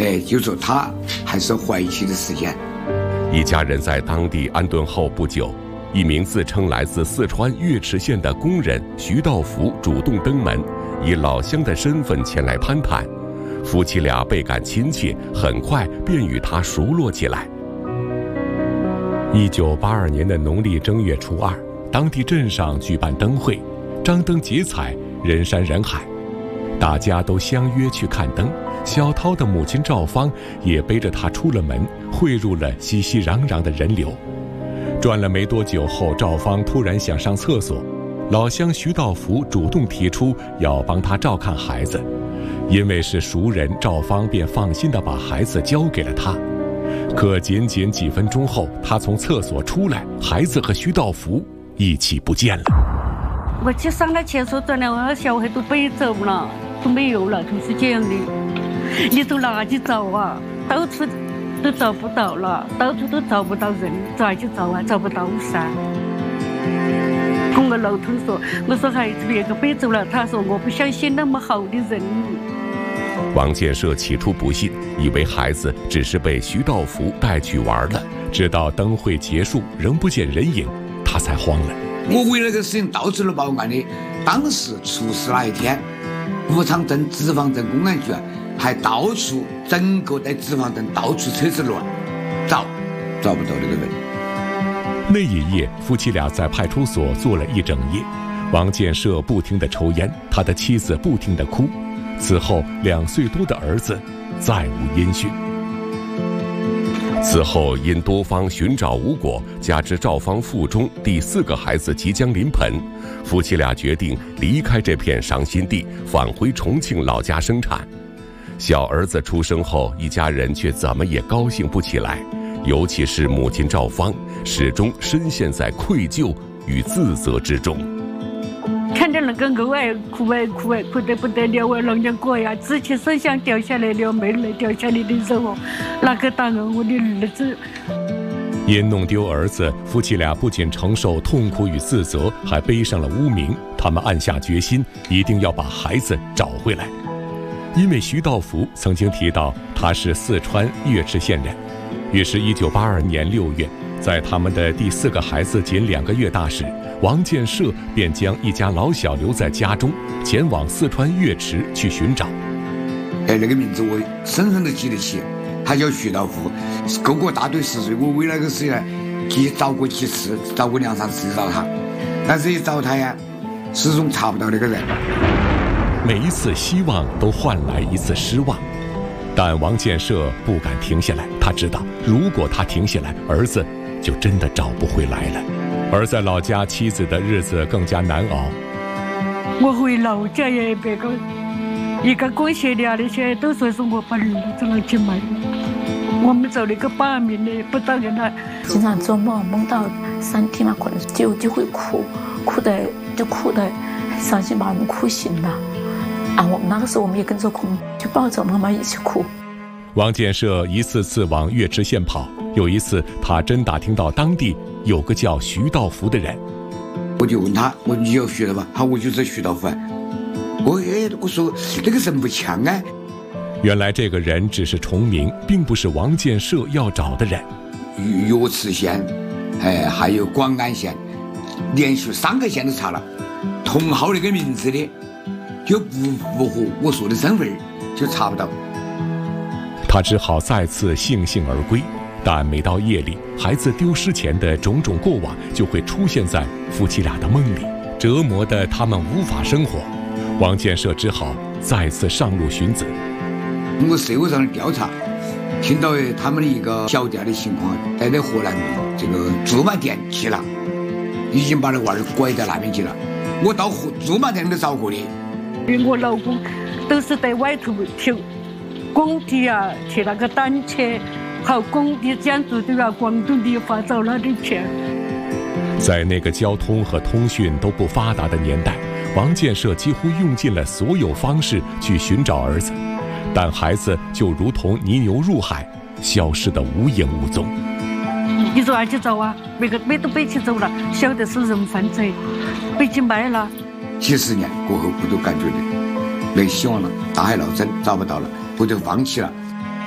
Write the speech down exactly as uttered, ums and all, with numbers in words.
哎，就说他还是怀疑的时间。 一家人在当地安顿后不久，一名自称来自四川岳池县的工人徐道福主动登门，以老乡的身份前来攀谈。夫妻俩倍感亲切，很快便与他熟络起来。一九八二年的农历正月初二，当地镇上举办灯会，张灯结彩，人山人海，大家都相约去看灯。小涛的母亲赵芳也背着他出了门，汇入了熙熙攘攘的人流。转了没多久后，赵芳突然想上厕所，老乡徐道福主动提出要帮他照看孩子，因为是熟人，赵芳便放心地把孩子交给了他。可仅仅几分钟后，他从厕所出来，孩子和徐道福一起不见了。 我去上了厕所，转来我小孩都背走了，都没有了，就是这样的。你从哪里找啊？到处都找不到了，到处都找不到人，咋去找啊？找不到噻。跟我老头说，我说孩子别个背走了，他说我不相信那么好的人。 王建设起初不信，以为孩子只是被徐道福带去玩了，直到灯会结束仍不见人影，他才慌了。 我为了这个事情到处都报案的，当时出事那一天，武昌镇脂肪镇公安局还到处整个在脂肪镇到处车子乱找，找不到那个人。 那一夜，夫妻俩在派出所坐了一整夜。王建设不停地抽烟，他的妻子不停地哭。此后，两岁多的儿子再无音讯。此后，因多方寻找无果，加之赵芳腹中第四个孩子即将临盆，夫妻俩决定离开这片伤心地，返回重庆老家生产。小儿子出生后，一家人却怎么也高兴不起来，尤其是母亲赵芳，始终深陷在愧疚与自责之中。 看着那个狗哎，哭哎哭哎，哭得不得了啊！人家哥呀，之前手想掉下来了，没来掉下来的时候，那个当然我的儿子。 因弄丢儿子，夫妻俩不仅承受痛苦与自责，还背上了污名。他们暗下决心，一定要把孩子找回来。因为徐道福曾经提到他是四川岳池县人，于是一九八二年六月，在他们的第四个孩子仅两个月大时，王建设便将一家老小留在家中，前往四川岳池去寻找。 哎，那个名字我深深的记得起，他叫徐道福，够我大对十岁。我为那个事情去找过几次，找过两三次找他，但是一找他呀，始终查不到那个人。 每一次希望都换来一次失望，但王建设不敢停下来。他知道，如果他停下来，儿子就真的找不回来了。而在老家，妻子的日子更加难熬。 我回老家也别个一个过节的那些都说是我把儿子拿去卖，我们做那个把面的不当人了。 经常做梦梦到三天嘛，可能就就会哭，哭的就哭的很伤心，把我们哭醒了。啊，我们那个时候我们也跟着哭，就抱着妈妈一起哭。 王建设一次次往岳池县跑，有一次他真打听到当地有个叫徐道福的人， 我就问他，我你有徐道福？好，我就是徐道福。我哎，我说那个人不强啊。 原来这个人只是重名，并不是王建设要找的人。 岳池县，哎，还有广安县，连续三个县都查了，同号那个名字的，就不符合我说的身份，就查不到。 他只好再次悻悻而归。但每到夜里，孩子丢失前的种种过往就会出现在夫妻俩的梦里，折磨得他们无法生活。王建设只好再次上路寻子。 通过社会上的调查，听到他们的一个小店的情况，在那河南这个驻马店去了，已经把那娃儿拐到那边去了。我到驻马店里面找过的。 我老公都是在外头去工地啊，去那个单车。好工地建筑都要广东的发找那点钱。 在那个交通和通讯都不发达的年代，王建设几乎用尽了所有方式去寻找儿子，但孩子就如同泥牛入海，消失得无影无踪。 你说哪去找啊？那个背都背起走了，晓得是人犯罪，背起卖了。 几十年过后，我都感觉没希望了，大海捞针，找不到了，我就放弃了。